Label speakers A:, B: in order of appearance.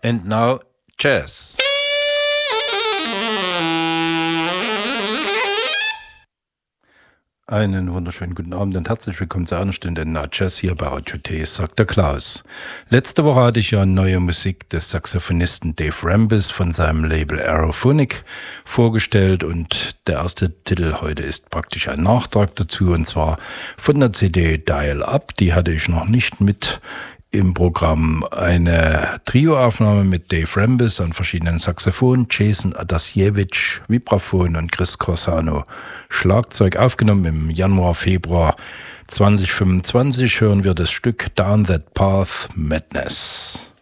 A: And now, jazz. Einen wunderschönen guten Abend und herzlich willkommen zu einer Stunde Na Jazz hier bei Radio T, sagt der Klaus. Letzte Woche hatte ich ja neue Musik des Saxophonisten Dave Rambis von seinem Label Aerophonic vorgestellt und der erste Titel heute ist praktisch ein Nachtrag dazu und zwar von der CD Dial Up. Die hatte ich noch nicht mit im Programm, eine Trioaufnahme mit Dave Rambis an verschiedenen Saxophonen, Jason Adasiewicz, Vibraphon und Chris Corsano Schlagzeug, aufgenommen im Januar, Februar 2025. Hören wir das Stück Down That Path Madness.